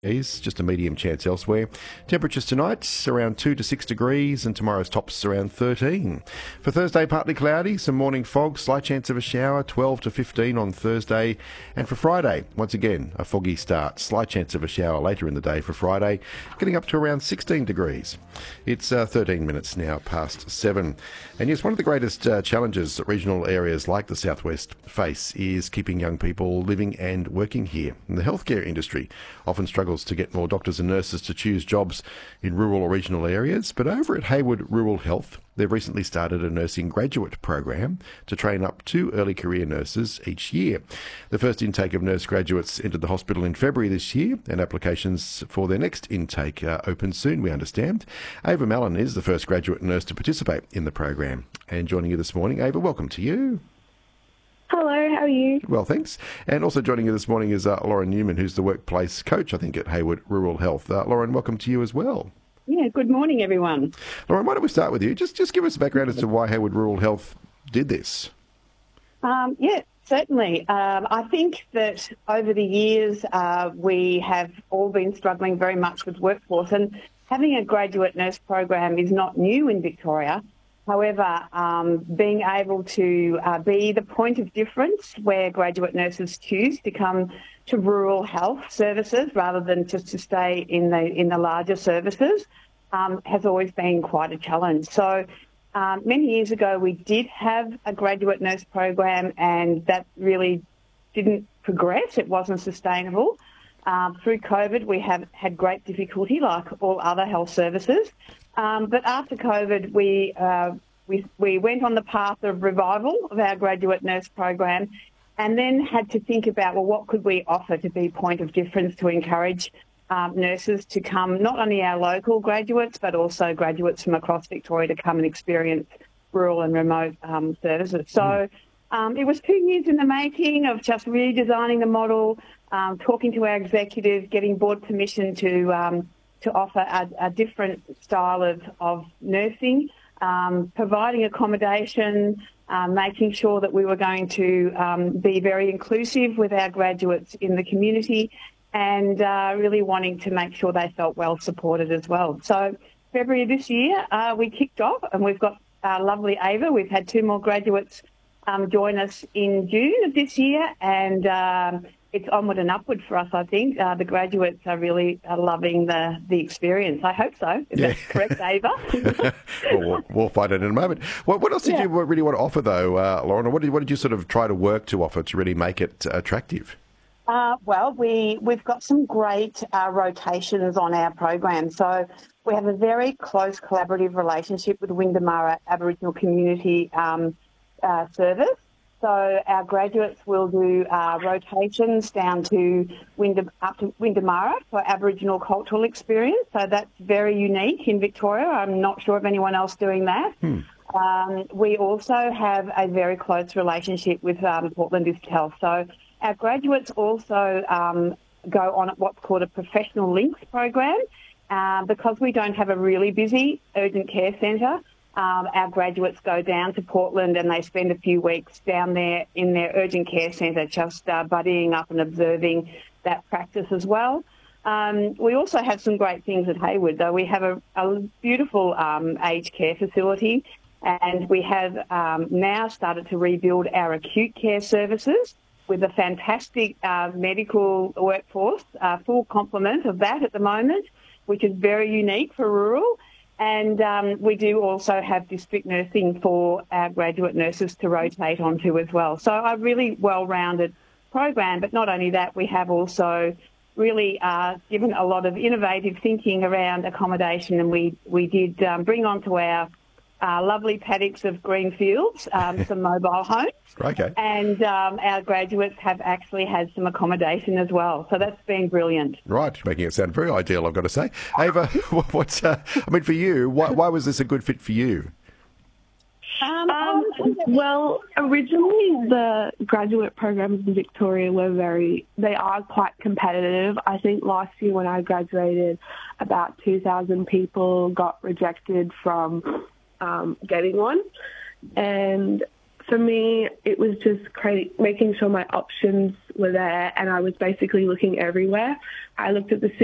Just a medium chance elsewhere. Temperatures tonight around 2 to 6 degrees and tomorrow's tops around 13. For Thursday, partly cloudy, some morning fog, slight chance of a shower, 12 to 15 on Thursday. And for Friday, once again, a foggy start, slight chance of a shower later in the day for Friday, getting up to around 16 degrees. It's 13 minutes now past 7. And yes, one of the greatest challenges that regional areas like the Southwest face is keeping young people living and working here. And the healthcare industry often struggles to get more doctors and nurses to choose jobs in rural or regional areas, but over at Hayward Rural Health, they've recently started a nursing graduate program to train up 2 early career nurses each year. The first intake of nurse graduates entered the hospital in February this year, and applications for their next intake open soon, we understand. Ava Mallon is the first graduate nurse to participate in the program. And joining you this morning, Ava, welcome to you. Hello, how are you? Well, thanks. And also joining you this morning is Lauren Newman, who's the workplace coach, I think, at Hayward Rural Health. Lauren, welcome to you as well. Yeah, good morning, everyone. Lauren, why don't we start with you? Just give us a background as to why Hayward Rural Health did this. Yeah, certainly. I think that over the years we have all been struggling very much with workforce, and having a graduate nurse program is not new in Victoria. However, being able to be the point of difference where graduate nurses choose to come to rural health services rather than just to stay in the larger services has always been quite a challenge. So many years ago we did have a graduate nurse program, and that really didn't progress. It wasn't sustainable. Through COVID we have had great difficulty like all other health services. But after COVID, we went on the path of revival of our graduate nurse program, and then had to think about, well, what could we offer to be point of difference to encourage nurses to come, not only our local graduates, but also graduates from across Victoria to come and experience rural and remote services. So it was 2 years in the making of just redesigning the model, talking to our executives, getting board permission to offer a different style of nursing, providing accommodation, making sure that we were going to be very inclusive with our graduates in the community, and really wanting to make sure they felt well supported as well. So February this year, we kicked off, and we've got lovely Ava. We've had 2 more graduates join us in June of this year, and it's onward and upward for us, I think. The graduates are really loving the experience. I hope so. Is that correct, Ava? Well, we'll find out in a moment. What else did you really want to offer, though, Lauren? Or what did you sort of try to work to offer to really make it attractive? Well, we've got some great rotations on our program. So we have a very close collaborative relationship with Windamara Aboriginal Community Service. So our graduates will do rotations down to up to Windamara for Aboriginal cultural experience. So that's very unique in Victoria. I'm not sure of anyone else doing that. We also have a very close relationship with Portland District Health. So our graduates also go on what's called a professional links program. Because we don't have a really busy urgent care centre, our graduates go down to Portland and they spend a few weeks down there in their urgent care centre just buddying up and observing that practice as well. We also have some great things at Hayward, though. We have a beautiful aged care facility, and we have now started to rebuild our acute care services with a fantastic medical workforce, full complement of that at the moment, which is very unique for rural. And we do also have district nursing for our graduate nurses to rotate onto as well. So a really well-rounded program, but not only that, we have also really given a lot of innovative thinking around accommodation, and we did bring onto our lovely paddocks of green fields some mobile homes. Okay. And our graduates have actually had some accommodation as well. So that's been brilliant. Right, making it sound very ideal, I've got to say. Ava, for you, why was this a good fit for you? Well, originally the graduate programs in Victoria they are quite competitive. I think last year when I graduated, about 2,000 people got rejected from getting one. And for me, it was just making sure my options were there, and I was basically looking everywhere. I looked at the